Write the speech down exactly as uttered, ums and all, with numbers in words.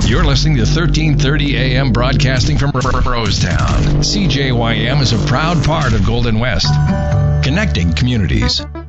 You're listening to thirteen thirty A M broadcasting from Rosetown. C J Y M is a proud part of Golden West, connecting communities.